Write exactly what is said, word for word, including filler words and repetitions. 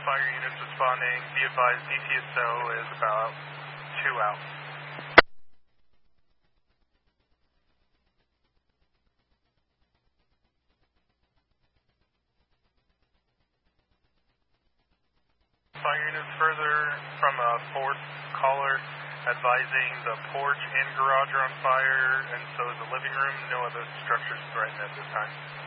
fire units responding. Be advised, D T S O is about two out. Fire units further from a fourth caller advising the porch and garage are on fire, and so is the living room. No other structures threatened at this time.